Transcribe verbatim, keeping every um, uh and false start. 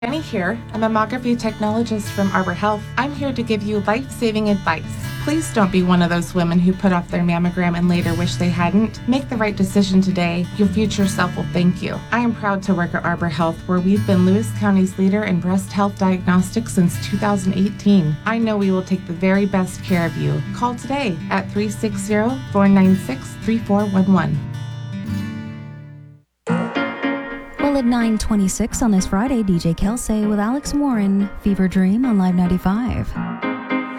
Jenny here, a mammography technologist from Arbor Health. I'm here to give you life-saving advice. Please don't be one of those women who put off their mammogram and later wish they hadn't. Make the right decision today. Your future self will thank you. I am proud to work at Arbor Health, where we've been Lewis County's leader in breast health diagnostics since two thousand eighteen. I know we will take the very best care of you. Call today at three six zero, four nine six, three four one one. Well, at nine twenty-six on this Friday, D J Kelsey with Alex Warren, Fever Dream on Live ninety-five.